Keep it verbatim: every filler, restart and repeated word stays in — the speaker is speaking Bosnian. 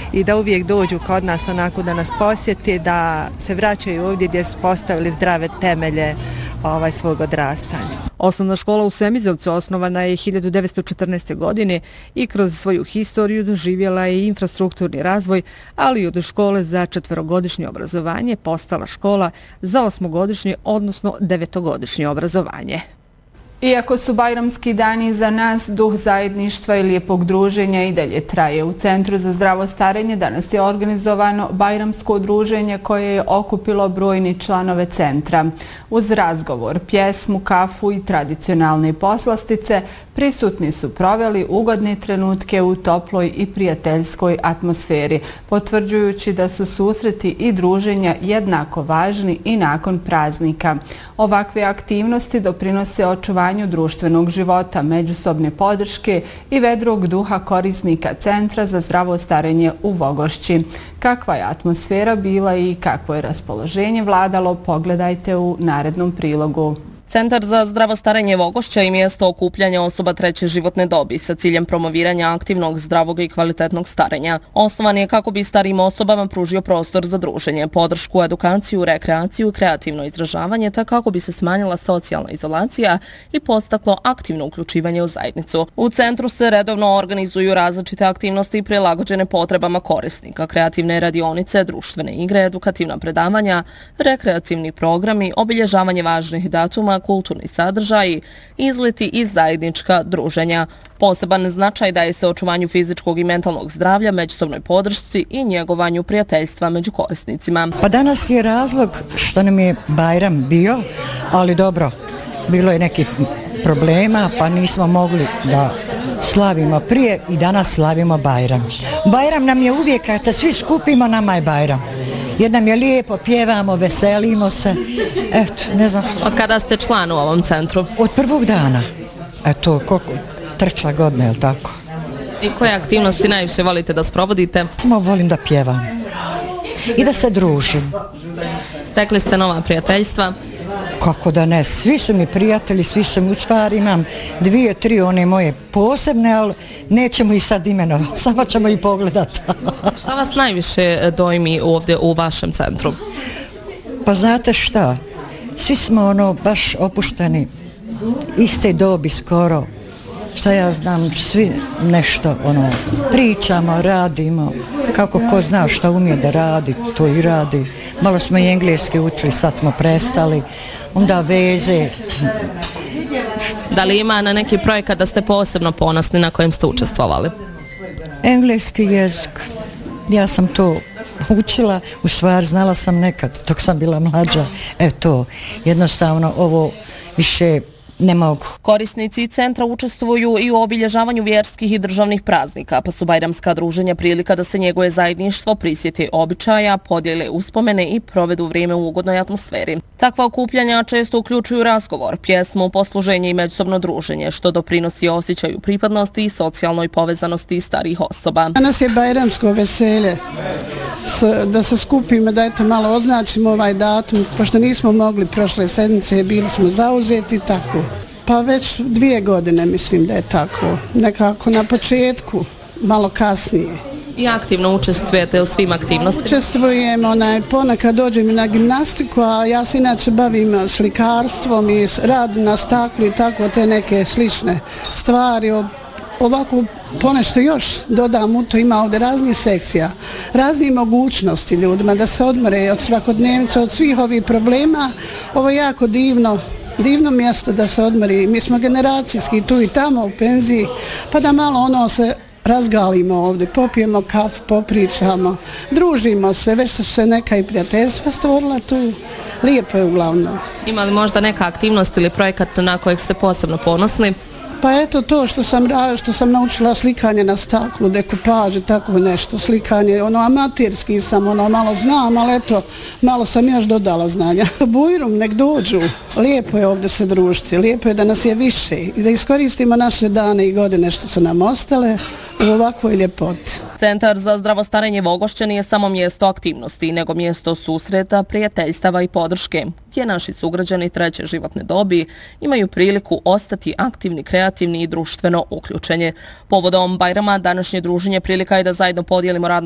i da uvijek dođu kod nas onako da nas posjeti, da se vraćaju ovdje gdje su postavili zdrave temelje ovaj, svog odrastanja. Osnovna škola u Semizovcu osnovana je hiljadu devetsto četrnaeste. godine i kroz svoju historiju doživjela je infrastrukturni razvoj, ali i od škole za četverogodišnje obrazovanje postala škola za osmogodišnje, odnosno devetogodišnje obrazovanje. Iako su bajramski dani za nas, duh zajedništva i lijepog druženja i dalje traje. U Centru za zdravo starenje danas je organizovano bajramsko druženje koje je okupilo brojni članove centra. Uz razgovor, pjesmu, kafu i tradicionalne poslastice prisutni su proveli ugodne trenutke u toploj i prijateljskoj atmosferi, potvrđujući da su susreti i druženja jednako važni i nakon praznika. Ovakve aktivnosti doprinose očuvanju društvenog života, međusobne podrške i vedrog duha korisnika Centra za zdravo starenje u Vogošći. Kakva je atmosfera bila i kakvo je raspoloženje vladalo, pogledajte u narednom prilogu. Centar za zdravo starenje Vogošća i mjesto okupljanja osoba treće životne dobi sa ciljem promoviranja aktivnog, zdravog i kvalitetnog starenja. Osnovan je kako bi starijim osobama pružio prostor za druženje, podršku, edukaciju, rekreaciju i kreativno izražavanje, tako kako bi se smanjila socijalna izolacija i podstaklo aktivno uključivanje u zajednicu. U centru se redovno organizuju različite aktivnosti prilagođene potrebama korisnika, kreativne radionice, društvene igre, edukativna predavanja, rekreativni programi, obilježavanje važnih datuma, kulturni sadržaji, izleti i zajednička druženja. Poseban značaj daje se očuvanju fizičkog i mentalnog zdravlja, međusobnoj podršci i njegovanju prijateljstva među korisnicima. Pa danas je razlog što nam je Bajram bio, ali dobro, bilo je nekih problema pa nismo mogli da slavimo prije i danas slavimo Bajram. Bajram nam je uvijek, kad se svi skupimo, nama je Bajram. Jer nam je lijepo, pjevamo, veselimo se. Eto, ne znam. Od kada ste član u ovom centru? Od prvog dana. Eto, koliko? Treća godina, je li tako? I koje aktivnosti najviše volite da sprovodite? Samo volim da pjevam. I da se družim. Stekli ste nova prijateljstva? Kako da ne, svi su mi prijatelji, svi su mi u stvari, imam dvije, tri one moje posebne, ali nećemo ih sad imenovati, samo ćemo ih pogledati. Šta vas najviše dojmi ovdje u vašem centru? Pa znate šta, svi smo ono baš opušteni, iste dobi skoro, šta ja znam, svi nešto ono, pričamo, radimo, kako ko zna šta umije da radi, to i radi. Malo smo i engleski učili, sad smo prestali, onda veze. Da li ima na neki projekat da ste posebno ponosni na kojem ste učestvovali? Engleski jezik, ja sam to učila, u stvari znala sam nekad, dok sam bila mlađa, eto, jednostavno ovo više ne mogu. Korisnici centra učestvuju i u obilježavanju vjerskih i državnih praznika, pa su bajramska druženja prilika da se njeguje zajedništvo, prisjeti običaja, podijele uspomene i provedu vrijeme u ugodnoj atmosferi. Takva okupljanja često uključuju razgovor, pjesmu, posluženje i međusobno druženje, što doprinosi osjećaju pripadnosti i socijalnoj povezanosti starijih osoba. Danas je bajramsko veselje, da se skupimo, da eto malo označimo ovaj datum, pošto nismo mogli prošle sedmice, bili smo zauzeti tako. Pa već dvije godine mislim da je tako, nekako na početku, malo kasnije. I aktivno učestvujete u svim aktivnostima? Učestvujem, onaj, ponekad dođem i na gimnastiku, a ja se inače bavim slikarstvom i radim na staklu i tako te neke slične stvari. Ovako ponešto još dodam u to, ima ovdje raznih sekcija, raznih mogućnosti ljudima da se odmore od svakodnevnica, od svih ovih problema. Ovo je jako divno, divno mjesto da se odmori. Mi smo generacijski tu i tamo u penziji, pa da malo ono se razgalimo ovdje, popijemo kafu, popričamo, družimo se, već su se neka i prijateljstva stvorila tu. Lijepo je uglavnom. Ima li možda neka aktivnost ili projekat na kojeg ste posebno ponosni? Pa eto to što sam, što sam naučila slikanje na staklu, dekupaže, tako nešto, slikanje, ono amaterski sam, ono malo znam, ali eto, malo sam još dodala znanja. Bujrum, nek dođu, lijepo je ovdje se družiti, lijepo je da nas je više i da iskoristimo naše dane i godine što su nam ostale u ovakvoj ljepoti. Centar za zdravo starenje Vogošća nije samo mjesto aktivnosti, nego mjesto susreta, prijateljstava i podrške, gdje naši sugrađani treće životne dobi imaju priliku ostati aktivni, kreativni i društveno uključenje. Povodom Bajrama današnje druženje prilika je da zajedno podijelimo radno